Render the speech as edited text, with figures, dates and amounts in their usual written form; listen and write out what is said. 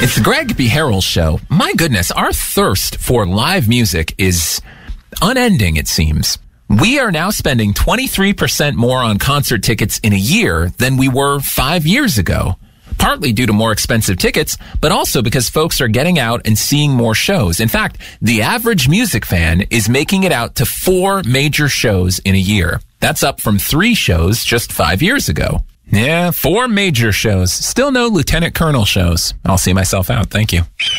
It's the Greg B. Harrell Show. My goodness, our thirst for live music is unending, it seems. We are now spending 23% more on concert tickets in a year than we were 5 years ago. Partly due to more expensive tickets, but also because folks are getting out and seeing more shows. In fact, the average music fan is making it out to 4 major shows in a year. That's up from 3 shows just 5 years ago. Yeah, 4 major shows. Still no lieutenant colonel shows. I'll see myself out. Thank you.